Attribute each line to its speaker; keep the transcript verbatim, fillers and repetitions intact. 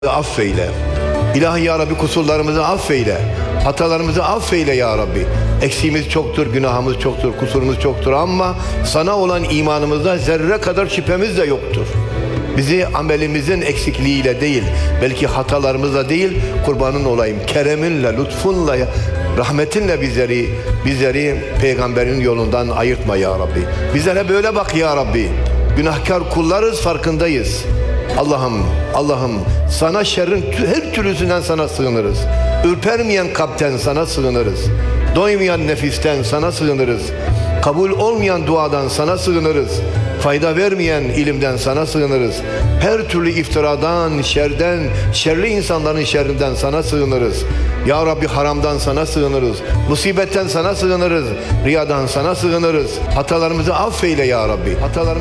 Speaker 1: Affeyle. İlahi ya Rabbi, kusurlarımızı affeyle. Hatalarımızı affeyle ya Rabbi. Eksiğimiz çoktur, günahımız çoktur, kusurumuz çoktur ama sana olan imanımızda zerre kadar şüphemiz de yoktur. Bizi amelimizin eksikliğiyle değil, belki hatalarımızla değil, kurbanın olayım, kereminle, lütfunla, rahmetinle bizleri, bizleri peygamberin yolundan ayırtma ya Rabbi. Bizlere böyle bak ya Rabbi. Günahkar kullarız, farkındayız. Allah'ım, Allah'ım sana şerrin her türlüsünden sana sığınırız. Ürpermeyen kalpten sana sığınırız. Doymayan nefisten sana sığınırız. Kabul olmayan duadan sana sığınırız. Fayda vermeyen ilimden sana sığınırız. Her türlü iftiradan, şerden, şerli insanların şerrinden sana sığınırız. Ya Rabbi, haramdan sana sığınırız. Musibetten sana sığınırız. Riyadan sana sığınırız. Hatalarımızı affeyle ya Rabbi. Hatalarımızı